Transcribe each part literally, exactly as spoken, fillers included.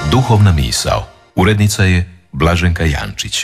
Duhovna misao. Urednica je Blaženka Jančić.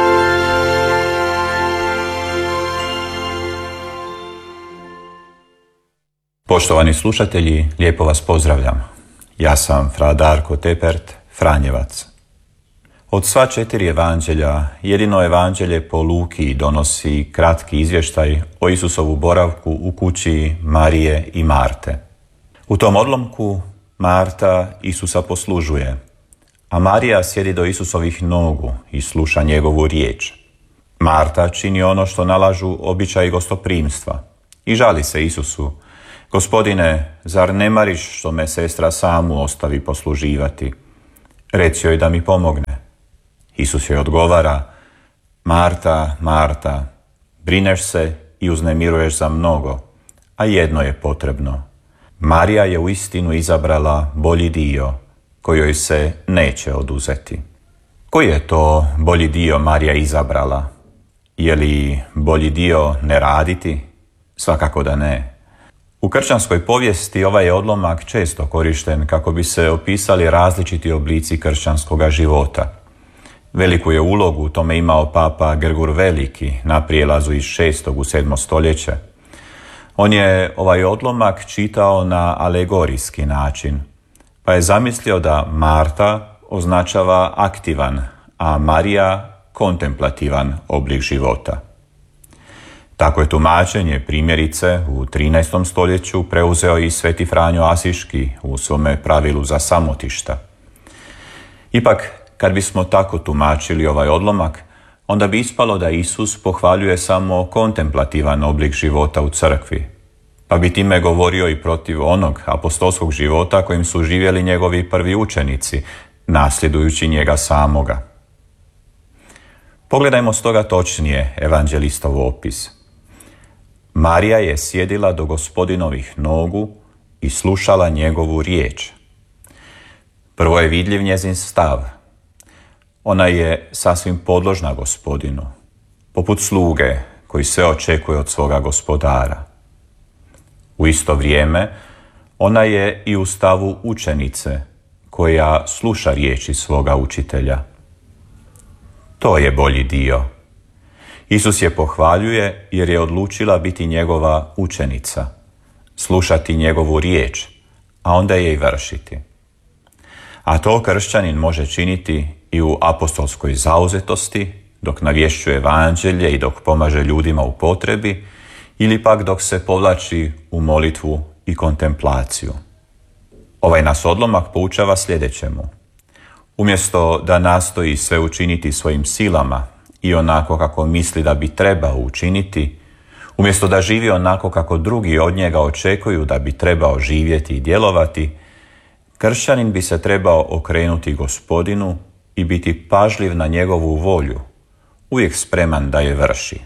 Poštovani slušatelji, lijepo vas pozdravljam. Ja sam fra Darko Tepert, Franjevac. Od sva četiri evanđelja, jedino evanđelje po Luki donosi kratki izvještaj o Isusovu boravku u kući Marije i Marte. U tom odlomku Marta Isusa poslužuje, a Marija sjedi do Isusovih nogu i sluša njegovu riječ. Marta čini ono što nalažu običaji gostoprimstva i žali se Isusu: Gospodine, zar ne mariš što me sestra samu ostavi posluživati? Reci joj da mi pomogne. Isus joj odgovara: Marta, Marta, brineš se i uznemiruješ za mnogo, a jedno je potrebno. Marija je uistinu izabrala bolji dio, koji joj se neće oduzeti. Koji je to bolji dio Marija izabrala? Je li bolji dio ne raditi? Svakako da ne. U kršćanskoj povijesti ovaj je odlomak često korišten kako bi se opisali različiti oblici kršćanskoga života. Veliku je ulogu u tome imao papa Grgur Veliki na prijelazu iz šestog u sedmo stoljeće. On je ovaj odlomak čitao na alegorijski način, pa je zamislio da Marta označava aktivan, a Marija kontemplativan oblik života. Tako je tumačenje primjerice u trinaestom stoljeću preuzeo i sveti Franjo Asiški u svome pravilu za samotišta. Ipak, kad bismo tako tumačili ovaj odlomak, onda bi ispalo da Isus pohvaljuje samo kontemplativan oblik života u crkvi, pa bi time govorio i protiv onog apostolskog života kojim su živjeli njegovi prvi učenici, nasljedujući njega samoga. Pogledajmo stoga točnije evanđelistov opis. Marija je sjedila do Gospodinovih nogu i slušala njegovu riječ. Prvo je vidljiv njezin stav. Ona je sasvim podložna Gospodinu, poput sluge koji sve očekuje od svoga gospodara. U isto vrijeme ona je i u stavu učenice koja sluša riječi svoga učitelja. To je bolji dio. Isus je pohvaljuje jer je odlučila biti njegova učenica, slušati njegovu riječ, a onda je i vršiti. A to kršćanin može činiti i u apostolskoj zauzetosti, dok navješćuje evanđelje i dok pomaže ljudima u potrebi, ili pak dok se povlači u molitvu i kontemplaciju. Ovaj nas odlomak poučava sljedećemu. Umjesto da nastoji sve učiniti svojim silama i onako kako misli da bi trebao učiniti, umjesto da živi onako kako drugi od njega očekuju da bi trebao živjeti i djelovati, kršćanin bi se trebao okrenuti Gospodinu i biti pažljiv na njegovu volju, uvijek spreman da je vrši.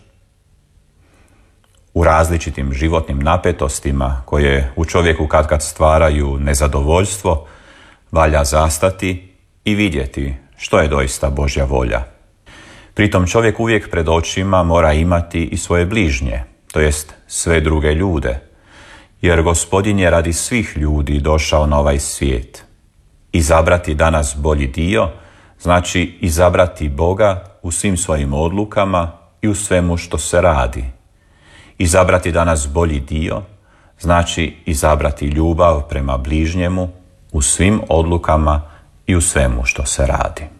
U različitim životnim napetostima koje u čovjeku katkad stvaraju nezadovoljstvo, valja zastati i vidjeti što je doista Božja volja. Pritom čovjek uvijek pred očima mora imati i svoje bližnje, to jest sve druge ljude, jer Gospodin je radi svih ljudi došao na ovaj svijet. Izabrati danas bolji dio znači izabrati Boga u svim svojim odlukama i u svemu što se radi. Izabrati danas bolji dio znači izabrati ljubav prema bližnjemu u svim odlukama i u svemu što se radi.